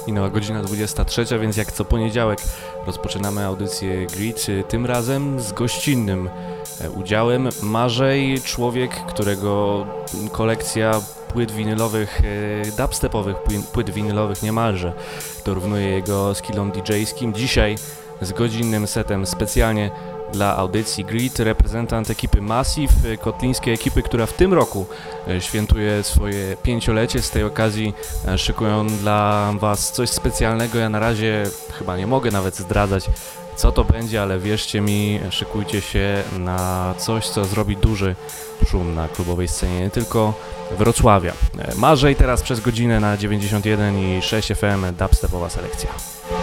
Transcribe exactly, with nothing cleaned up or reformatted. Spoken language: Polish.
Minęła godzina dwudziesta trzecia, więc jak co poniedziałek rozpoczynamy audycję Grid, tym razem z gościnnym udziałem. Marzej, człowiek, którego kolekcja płyt winylowych, dubstepowych płyt winylowych niemalże dorównuje jego skillom didżejskim. Dzisiaj z godzinnym setem specjalnie dla audycji Grid, reprezentant ekipy Massive, kotlińskiej ekipy, która w tym roku świętuje swoje pięciolecie. Z tej okazji szykują dla Was coś specjalnego. Ja na razie chyba nie mogę nawet zdradzać, co to będzie, ale wierzcie mi, szykujcie się na coś, co zrobi duży szum na klubowej scenie, nie tylko Wrocławia. Marzej teraz przez godzinę na dziewięćdziesiąt jeden i sześć F M, dubstepowa selekcja.